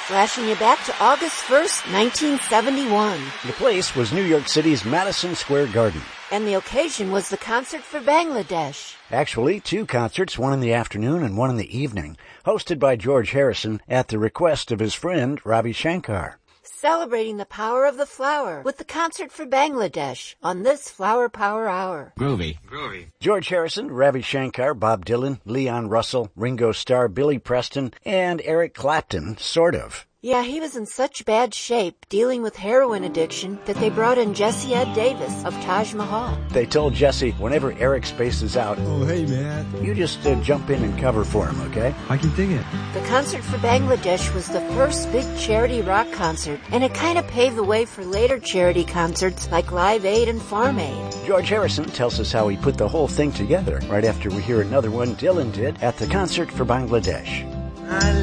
flashing you back to August 1st, 1971. The place was New York City's Madison Square Garden. And the occasion was the Concert for Bangladesh. Actually, 2 concerts, one in the afternoon and one in the evening, hosted by George Harrison at the request of his friend Ravi Shankar. Celebrating the power of the flower with the Concert for Bangladesh on this Flower Power Hour. Groovy. George Harrison, Ravi Shankar, Bob Dylan, Leon Russell, Ringo Starr, Billy Preston, and Eric Clapton, sort of. Yeah, he was in such bad shape dealing with heroin addiction that they brought in Jesse Ed Davis of Taj Mahal. They told Jesse whenever Eric spaces out, "Oh, hey, man. You just jump in and cover for him, okay?" I can dig it. The Concert for Bangladesh was the first big charity rock concert, and it kind of paved the way for later charity concerts like Live Aid and Farm Aid. George Harrison tells us how he put the whole thing together right after we hear another one Dylan did at the Concert for Bangladesh.